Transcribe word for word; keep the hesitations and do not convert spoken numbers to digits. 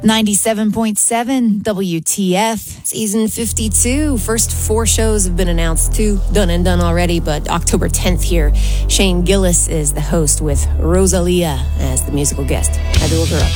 ninety-seven point seven W T F. Season fifty-two. First four shows have been announced. Two done and done already, but October tenth here. Shane Gillis is the host with Rosalia as the musical guest. Had to look her up.